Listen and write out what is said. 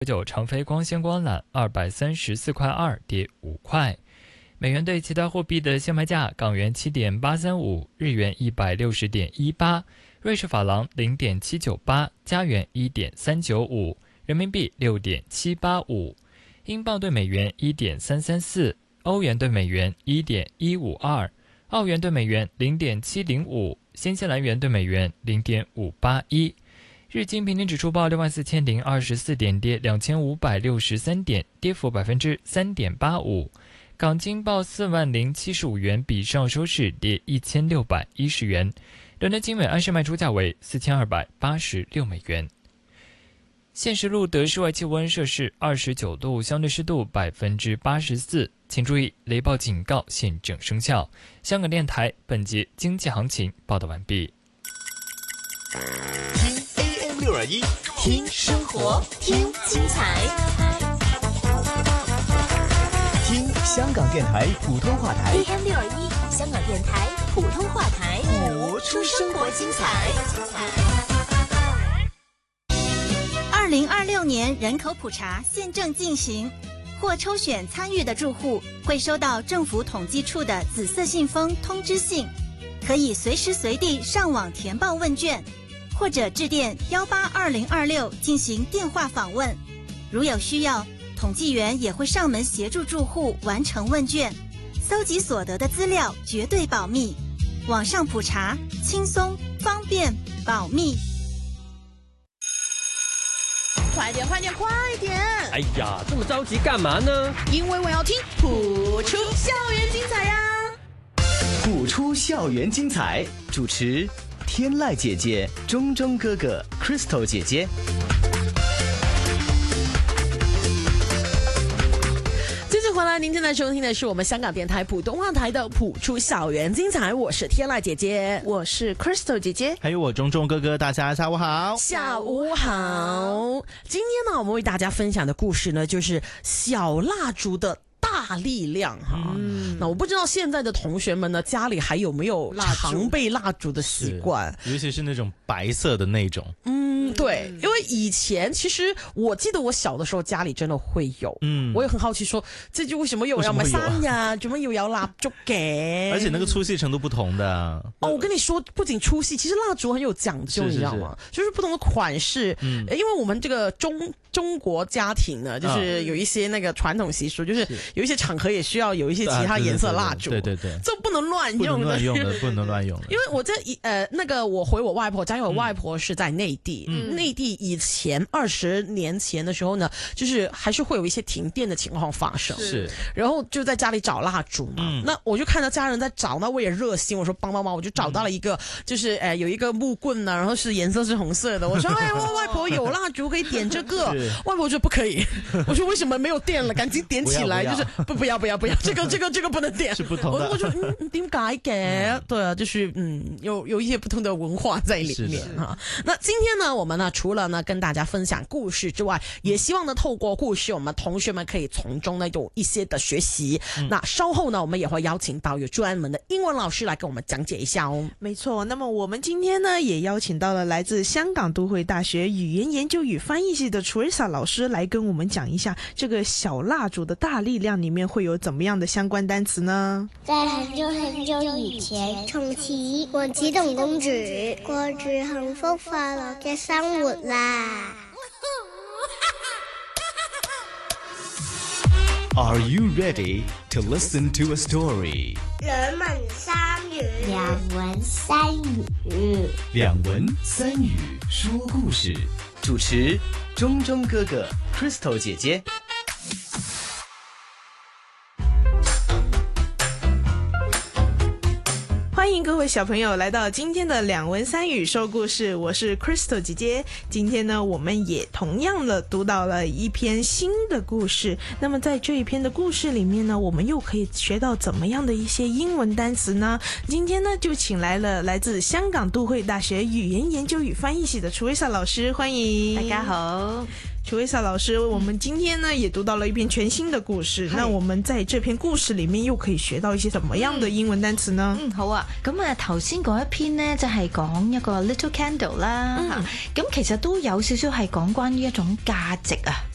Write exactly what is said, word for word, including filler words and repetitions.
九长飞光纤光缆二百三十四块二，跌五块。美元对其他货币的现卖价：港元七点八三五，日元一百六十点一八，瑞士法郎零点七九八，加元一点三九五，人民币六点七八五，英镑对美元一点三三四，欧元对美元一点一五二，澳元对美元零点七零五，新西兰元对美元零点五八一。日经平均指数报六万四千零二十四点，跌两千五百六十三点，跌幅百分之三点八五。港金报四万零七十五元，比上收市跌一千六百一十元。伦敦金每安士卖出价为四千二百八十六美元。现时录得室外气温摄氏二十九度，相对湿度百分之八十四。请注意，雷暴警告现正生效。香港电台本节经济行情报道完毕。 听 A M 六二一，听生活，听精彩，听香港电台普通话台 A M 六二一，香港电台普通话台， 播出生活精彩。 二零二六年人口普查现正进行，或抽选参与的住户会收到政府统计处的紫色信封通知信，可以随时随地上网填报问卷，或者致电幺八二零二六进行电话访问。如有需要，统计员也会上门协助住户完成问卷，搜集所得的资料绝对保密。网上普查轻松、方便、保密。 快点，快点，快点！ 哎呀，这么着急干嘛呢？ 因为我要听普出校园精彩呀！ 普出校园精彩，主持天籁姐姐、钟钟哥哥、Crystal 姐姐。 回来，您正在收听的是我们香港电台普通话台的普出校园精彩，我是天籁姐姐， 我是 Crystal 姐姐， 还有我钟钟哥哥，大家下午好。 下午好。今天呢，我们为大家分享的故事呢，就是小蜡烛的大力量哈、嗯，那我不知道现在的同学们呢，家里还有没有常备蜡烛的习惯， 尤其是那种白色的那种。 嗯，对，因为以前其实我记得我小的时候家里真的会有，嗯，我也很好奇說，這就為什麼有要買生日，做乜要有蠟燭嘅？ 而且那個粗細程度不同的。 哦，我跟你說，不僅粗細，其實蠟燭很有講究，你知道嗎？就是不同的款式，嗯，因為我們這個中中國家庭呢，就是有一些那個傳統習俗，就是有一些場合也需要有一些其他顏色蠟燭， 對對對， 這不能亂用的， 不能亂用的，不能亂用的。 因為我在呃那個我回我外婆家，因為我外婆是在內地。嗯，內地以前二十年前的時候呢，就是還是會有一些停電的情況發生， 是， 然後就在家裡找蠟燭嘛，嗯，那我就看到家人在找，那我也熱心，我說幫幫忙，我就找到了一個，嗯、就是誒、呃、有一個木棍呢，然後是顏色是紅色的，我說哎，我外婆有蠟燭可以點這個，外婆說不可以，我說為什麼沒有電了，趕緊點起來，就是不不要不要不要，這個這個這個不能點， 是不同的， 我我說嗯點解嘅？對啊，就是嗯有有一些不同的文化在裡面哈。那今天呢，我們呢除了呢跟大家分享故事之外，也希望呢透過故事，我們同學們可以從中呢有一些的學習。嗯、那稍後呢，我們也會邀請到有專門的英文老師來跟我們講解一下哦。 沒錯，那麼我們今天呢也邀請到了來自香港都會大學語言研究與翻譯系的 Teresa 老師來跟我們講一下這個小蠟燭的大力量裡面會有怎麼樣的相關單詞呢？ 在很久很久以前，從前王子同公主過住幸福快樂嘅生活啦。 Are you ready to listen to a story? 兩文三語， 兩文三語， 兩文三語說故事。主持鐘鐘哥哥 Crystal 姐姐。 歡迎各位小朋友來到今天的兩文三語說故事，我是 Crystal 姐姐。今天呢，我們也同樣的讀到了一篇新的故事。那麼在這一篇的故事裡面呢，我們又可以學到怎麼樣的一些英文單詞呢？今天呢，就請來了來自香港都會大學語言研究與翻譯系的 Teresa 老師，歡迎。 大家好。 Teresa 老師，我們今天呢也讀到了一篇全新的故事，那我們在這篇故事裡面又可以學到一些什麼樣的英文單詞呢？ 嗯，好啊，咁啊頭先嗰一篇呢就係講一個 little candle 啦，咁、嗯、其實都有少少係講關於一種價值啊。